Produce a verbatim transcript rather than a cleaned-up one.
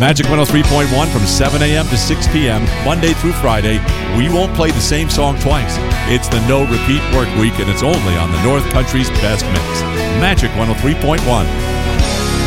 Magic one oh three point one from seven a.m. to six p.m., Monday through Friday. We won't play the same song twice. It's the No Repeat Work Week, and it's only on the North Country's best mix. Magic one oh three point one.